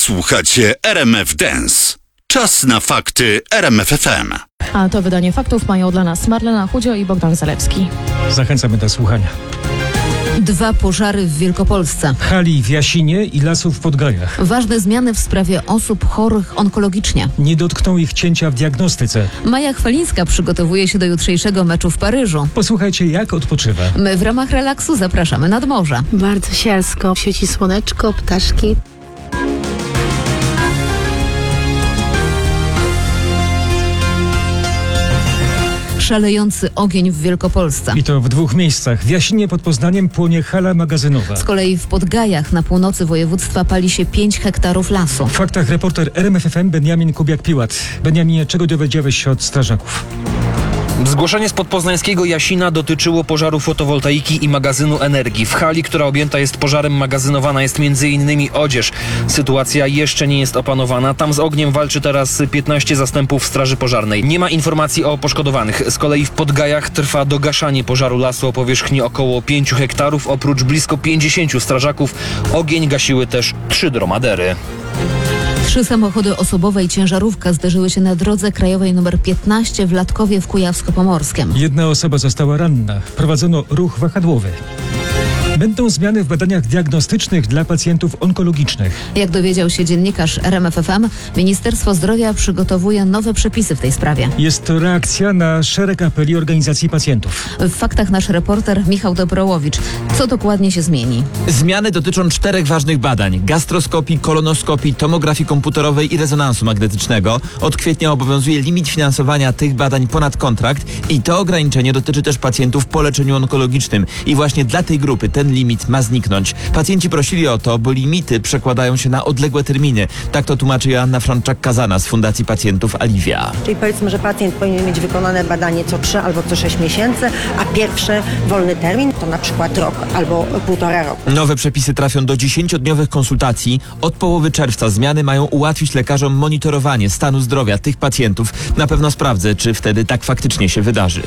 Słuchacie RMF Dance. Czas na fakty RMF FM. A to wydanie faktów mają dla nas Marlena Chudzio i Bogdan Zalewski. Zachęcamy do słuchania. 2 pożary w Wielkopolsce. Hali w Jasinie i lasów w Podgajach. Ważne zmiany w sprawie osób chorych onkologicznie. Nie dotkną ich cięcia w diagnostyce. Maja Chwalińska przygotowuje się do jutrzejszego meczu w Paryżu. Posłuchajcie, jak odpoczywa. My w ramach relaksu zapraszamy nad morze. Bardzo sielsko. Świeci słoneczko, ptaszki. Szalejący ogień w Wielkopolsce. I to w 2 miejscach. W Jasinie pod Poznaniem płonie hala magazynowa. Z kolei w Podgajach na północy województwa pali się 5 hektarów lasu. W faktach reporter RMF FM Beniamin Kubiak-Piłat. Beniaminie, czego dowiedziałeś się od strażaków? Zgłoszenie z podpoznańskiego Jasina dotyczyło pożaru fotowoltaiki i magazynu energii. W hali, która objęta jest pożarem, magazynowana jest m.in. odzież. Sytuacja jeszcze nie jest opanowana. Tam z ogniem walczy teraz 15 zastępów straży pożarnej. Nie ma informacji o poszkodowanych. Z kolei w Podgajach trwa dogaszanie pożaru lasu o powierzchni około 5 hektarów. Oprócz blisko 50 strażaków ogień gasiły też 3 dromadery. 3 samochody osobowe i ciężarówka zderzyły się na drodze krajowej nr 15 w Latkowie w Kujawsko-Pomorskiem. 1 osoba została ranna. Prowadzono ruch wahadłowy. Będą zmiany w badaniach diagnostycznych dla pacjentów onkologicznych. Jak dowiedział się dziennikarz RMF FM, Ministerstwo Zdrowia przygotowuje nowe przepisy w tej sprawie. Jest to reakcja na szereg apeli organizacji pacjentów. W faktach nasz reporter Michał Dobrołowicz. Co dokładnie się zmieni? Zmiany dotyczą 4 ważnych badań: gastroskopii, kolonoskopii, tomografii komputerowej i rezonansu magnetycznego. Od kwietnia obowiązuje limit finansowania tych badań ponad kontrakt i to ograniczenie dotyczy też pacjentów po leczeniu onkologicznym. I właśnie dla tej grupy ten limit ma zniknąć. Pacjenci prosili o to, bo limity przekładają się na odległe terminy. Tak to tłumaczy Joanna Frączak-Kazana z Fundacji Pacjentów Aliwia. Czyli powiedzmy, że pacjent powinien mieć wykonane badanie co 3 albo co 6 miesięcy, a pierwszy wolny termin to na przykład rok albo 1,5 roku. Nowe przepisy trafią do 10-dniowych konsultacji. Od połowy czerwca zmiany mają ułatwić lekarzom monitorowanie stanu zdrowia tych pacjentów. Na pewno sprawdzę, czy wtedy tak faktycznie się wydarzy.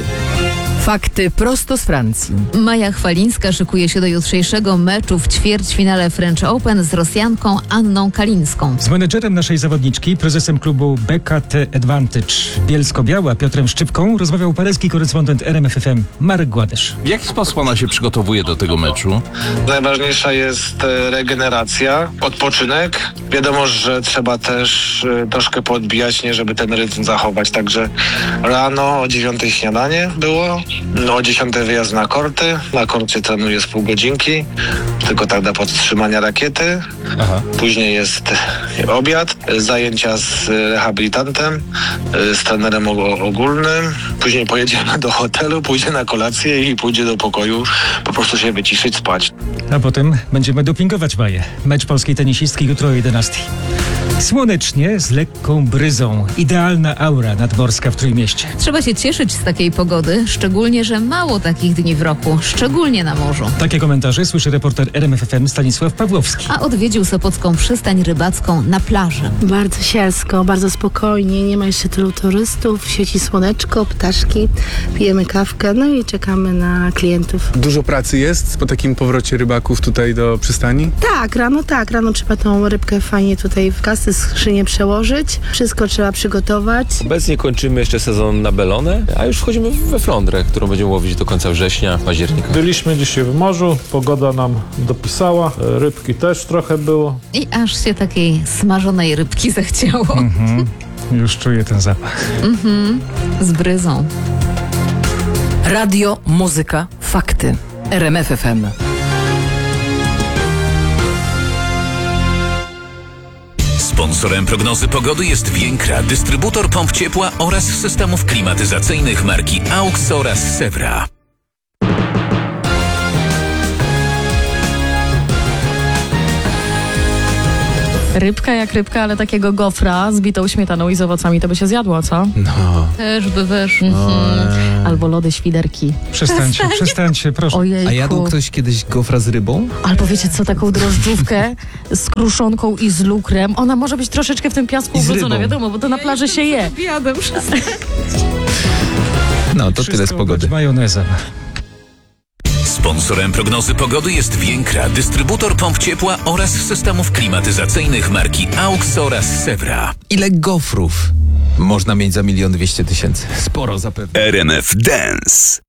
Fakty prosto z Francji. Maja Chwalińska szykuje się do jutrzejszego meczu w ćwierćfinale French Open z Rosjanką Anną Kalińską. Z menedżerem naszej zawodniczki, prezesem klubu BKT Advantage Bielsko-Biała Piotrem Szczypką rozmawiał paryski korespondent RMF FM Marek Gładysz. W jaki sposób ona się przygotowuje do tego meczu? Najważniejsza jest regeneracja, odpoczynek. Wiadomo, że trzeba też troszkę podbijać, nie, żeby ten rytm zachować. Także rano o 9 śniadanie było, o 10 wyjazd na korty. Na korcie trenuje z pół godzinki, tylko tak dla podtrzymania rakiety. Później jest obiad, zajęcia z rehabilitantem, z trenerem ogólnym. Później pojedziemy do hotelu, pójdzie na kolację i pójdzie do pokoju po prostu się wyciszyć, spać. A potem będziemy dopingować Maję. Mecz polskiej tenisistki jutro o 11. Słonecznie, z lekką bryzą. Idealna aura nadmorska w Trójmieście. Trzeba się cieszyć z takiej pogody, szczególnie, że mało takich dni w roku, szczególnie na morzu. Takie komentarze słyszy reporter RMF FM Stanisław Pawłowski. A odwiedził Sopocką przystań rybacką na plaży. Bardzo sielsko, bardzo spokojnie. Nie ma jeszcze tylu turystów. Świeci słoneczko, ptaszki. Pijemy kawkę, no i czekamy na klientów. Dużo pracy jest po takim powrocie rybaków tutaj do przystani? Tak, rano trzeba tą rybkę fajnie tutaj w kasy skrzynię przełożyć. Wszystko trzeba przygotować. Obecnie kończymy jeszcze sezon na belonę, a już wchodzimy we flądrę, którą będziemy łowić do końca września, października. Byliśmy dzisiaj w morzu, pogoda nam dopisała, rybki też trochę było. I aż się takiej smażonej rybki zachciało. Już czuję ten zapach. Z bryzą. Radio, muzyka, fakty. RMF FM. Sponsorem prognozy pogody jest Więkra, dystrybutor pomp ciepła oraz systemów klimatyzacyjnych marki AUX oraz Sewra. Rybka jak rybka, ale takiego gofra z bitą śmietaną i z owocami to by się zjadło, co? No. Też by wyszło. Albo lody świderki. Przestańcie, proszę. Ojejku. A jadł ktoś kiedyś gofra z rybą? Albo wiecie co, taką drożdżówkę z kruszonką i z lukrem. Ona może być troszeczkę w tym piasku ubrudzona, wiadomo, bo to na plaży się je. No, to tyle z pogody. Majonezem. Sponsorem prognozy pogody jest Więkra, dystrybutor pomp ciepła oraz systemów klimatyzacyjnych marki AUX oraz Sewra. Ile gofrów można mieć za 1 200 000? Sporo zapewne. RMF Dance.